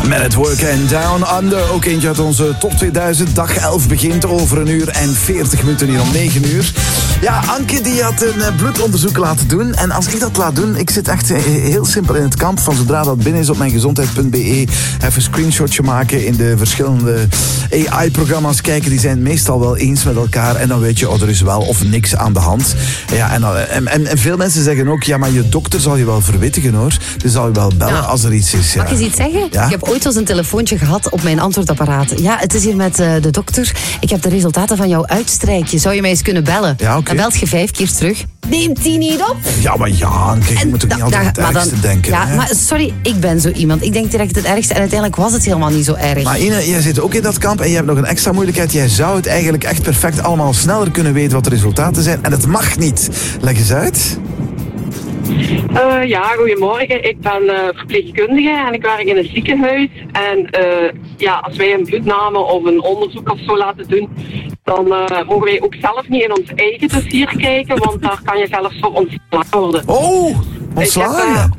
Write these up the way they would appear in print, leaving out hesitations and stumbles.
Met het Work and Down Under. Ook eentje uit onze top 2000. Dag 11 begint over 1 uur en 40 minuten hier om 9 uur. Ja, Anke die had een bloedonderzoek laten doen. En als ik dat laat doen, ik zit echt heel simpel in het kamp. Van zodra dat binnen is op mijngezondheid.be. Even een screenshotje maken in de verschillende AI-programma's kijken. Die zijn het meestal wel eens met elkaar. En dan weet je, er is wel of niks aan de hand. Ja, en veel mensen zeggen ook, ja, maar je dokter zal je wel verwittigen, hoor. Die zal je wel bellen als er iets is. Ja. Mag ik eens iets zeggen? Ja? Ik heb ooit zo'n telefoontje gehad op mijn antwoordapparaat. Ja, het is hier met de dokter. Ik heb de resultaten van jouw uitstrijkje. Zou je mij eens kunnen bellen? Ja, okay. Dan belt je 5 keer terug. Neemt die niet op? Ja, maar ja, kijk, je moet ook niet altijd het ergste denken. Ja, hè? Maar sorry, ik ben zo iemand. Ik denk direct het ergste en uiteindelijk was het helemaal niet zo erg. Maar Ine, jij zit ook in dat kamp en je hebt nog een extra moeilijkheid. Jij zou het eigenlijk echt perfect allemaal sneller kunnen weten wat de resultaten zijn. En het mag niet. Leg eens uit. Ja, goedemorgen. Ik ben verpleegkundige en ik werk in een ziekenhuis. En als wij een bloedname of een onderzoek of zo laten doen, dan mogen wij ook zelf niet in ons eigen dossier kijken, want daar kan je zelfs voor ontslagen worden. Oh, ontslagen?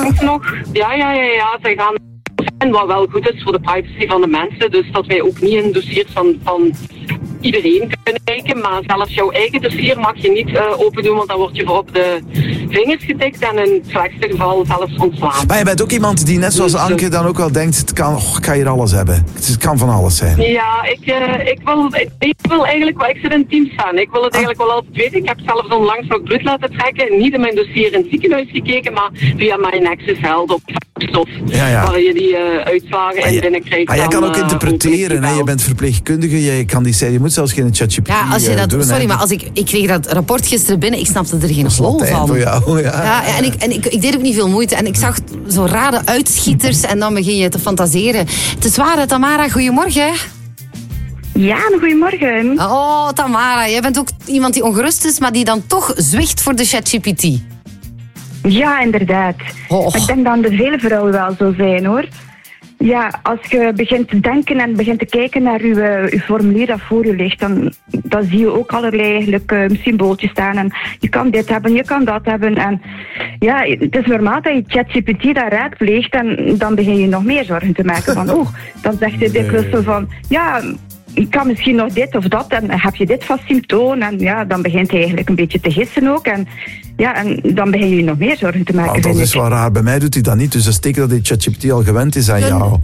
Ja, zij gaan. En wat wel goed is voor de privacy van de mensen, dus dat wij ook niet in dossiers van iedereen kunnen kijken, maar zelfs jouw eigen dossier mag je niet open doen, want dan word je voor op de vingers getikt en in het slechtste geval zelfs ontslagen. Maar je bent ook iemand die net zoals Anke dan ook wel denkt, ik kan hier alles hebben. Het kan van alles zijn. Ja, ik wil eigenlijk wel, ik zit in teams staan. Ik wil het eigenlijk wel altijd weten. Ik heb zelfs onlangs ook bloed laten trekken, niet in mijn dossier in het ziekenhuis gekeken, maar via mijn Access Health op stof, waar je die uitslagen in binnenkrijgt. Maar jij kan ook interpreteren, hè? Je bent verpleegkundige, je kan die zeggen, je moet zelfs geen ChatGPT als je dat doen. Sorry, maar als ik kreeg dat rapport gisteren binnen, ik snapte er geen hol van. Voor jou, ja. En ik deed ook niet veel moeite. En ik zag zo rare uitschieters en dan begin je te fantaseren. Het is waar, Tamara, goedemorgen. Ja, goedemorgen. Oh, Tamara, jij bent ook iemand die ongerust is, maar die dan toch zwicht voor de ChatGPT. Ja, inderdaad. Maar ik denk dat de vele vrouwen wel zo zijn, hoor. Ja, als je begint te denken en begint te kijken naar uw formulier dat voor je ligt, dan zie je ook allerlei eigenlijk symbooltjes staan. En je kan dit hebben, je kan dat hebben. En ja, het is normaal dat je ChatGPT dat raadpleegt en dan begin je nog meer zorgen te maken van, dan zegt hij dikwijls zo van, ja, ik kan misschien nog dit of dat en heb je dit vast symptoom en ja, dan begint hij eigenlijk een beetje te gissen ook en dan begin je nog meer zorgen te maken. Dat is wel raar. Bij mij doet hij dat niet, dus dat is teken dat die ChatGPT al gewend is aan jou.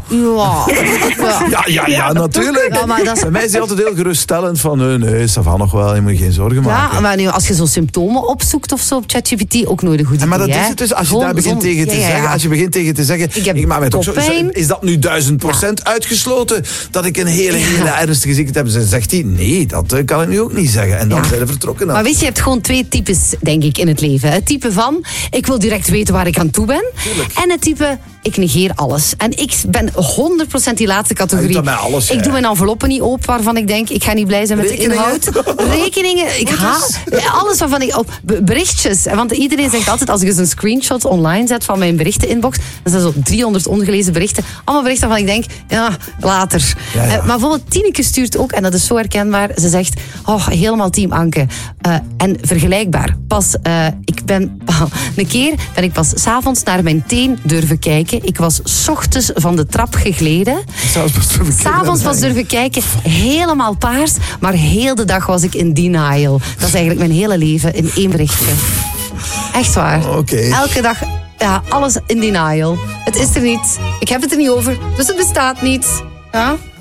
Ja, natuurlijk. Ja, maar bij mij is hij altijd heel geruststellend van nee, ça va nog wel, je moet je geen zorgen maken. Ja, maar nu, als je zo symptomen opzoekt of zo op ChatGPT, ook nooit een goed idee. Maar dat is het dus, als je daar begint tegen te zeggen, als je begint tegen te zeggen, ik maak mij toch zo, is dat nu 1000% uitgesloten dat ik een hele ernstige ziekte heb? Dan zegt hij, nee, dat kan ik nu ook niet zeggen. En dan zijn we vertrokken. Maar weet je hebt gewoon 2 types, denk ik, in het leven. Het type van, ik wil direct weten waar ik aan toe ben. Tuurlijk. En het type, ik negeer alles. En ik ben 100% die laatste categorie. Ik doe mijn enveloppen niet open waarvan ik denk, ik ga niet blij zijn met de inhoud. Rekeningen, ik haat alles waarvan ik berichtjes. Want iedereen zegt altijd, als ik eens een screenshot online zet van mijn berichteninbox, dan zijn er zo 300 ongelezen berichten. Allemaal berichten waarvan ik denk, ja, later. Ja. Maar bijvoorbeeld Tineke stuurt ook, en dat is zo herkenbaar, ze zegt, helemaal team Anke. En vergelijkbaar. Een keer ben ik pas 's avonds naar mijn teen durven kijken. Ik was 's ochtends van de trap gegleden. 's avonds pas durven kijken. Helemaal paars. Maar heel de dag was ik in denial. Dat is eigenlijk mijn hele leven in 1 berichtje. Echt waar. Elke dag, alles in denial. Het is er niet. Ik heb het er niet over. Dus het bestaat niet. Ja?